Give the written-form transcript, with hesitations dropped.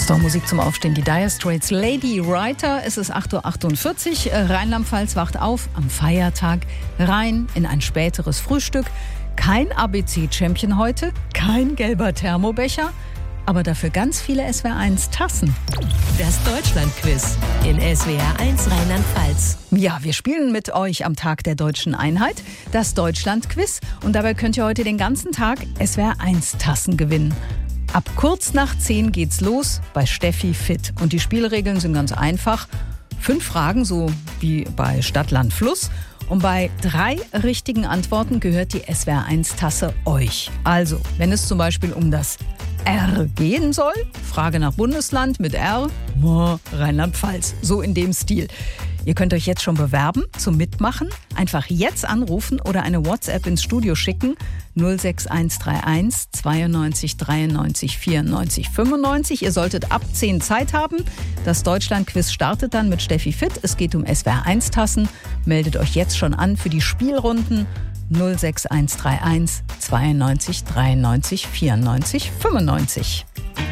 ist doch Musik zum Aufstehen. Die Dire Straits, Lady Writer. Es ist 8.48 Uhr. Rheinland-Pfalz wacht auf am Feiertag rein in ein späteres Frühstück. Kein ABC-Champion heute, kein gelber Thermobecher, aber dafür ganz viele SWR1-Tassen. Das Deutschlandquiz in SWR1 Rheinland-Pfalz. Ja, wir spielen mit euch am Tag der Deutschen Einheit das Deutschlandquiz. Und dabei könnt ihr heute den ganzen Tag SWR1-Tassen gewinnen. Ab kurz nach 10 geht's los bei Steffi Fit. Und die Spielregeln sind ganz einfach. 5 Fragen, so wie bei Stadt, Land, Fluss. Und bei 3 richtigen Antworten gehört die SWR1-Tasse euch. Also, wenn es zum Beispiel um das R gehen soll, Frage nach Bundesland mit R, Rheinland-Pfalz, so in dem Stil. Ihr könnt euch jetzt schon bewerben zum Mitmachen. Einfach jetzt anrufen oder eine WhatsApp ins Studio schicken. 06131 92 93 94 95. Ihr solltet ab 10 Zeit haben. Das Deutschlandquiz startet dann mit Steffi Fit. Es geht um SWR1-Tassen. Meldet euch jetzt schon an für die Spielrunden 06131 92 93 94 95.